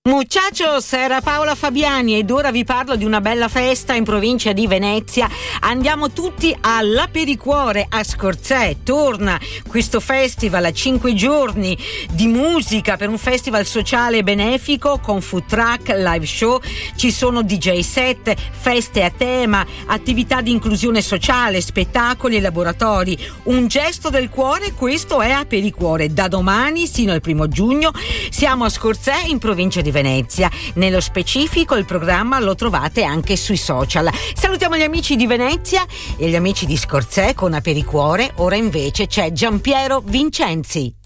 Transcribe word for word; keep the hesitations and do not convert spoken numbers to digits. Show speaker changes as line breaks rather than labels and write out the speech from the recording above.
Muchachos, era Paola Fabiani ed ora vi parlo di una bella festa in provincia di Venezia. Andiamo tutti all'Apericuore a Scorzè. Torna questo festival a cinque giorni di musica per un festival sociale e benefico con food truck, live show, ci sono D J set, feste a tema, attività di inclusione sociale, spettacoli e laboratori. Un gesto del cuore, questo è Apericuore. Da domani sino al primo giugno siamo a Scorzè in provincia di Venezia. Nello specifico il programma lo trovate anche sui social. Salutiamo gli amici di Venezia e gli amici di Scorzè con Apericuore. Ora invece c'è Giampiero Vincenzi.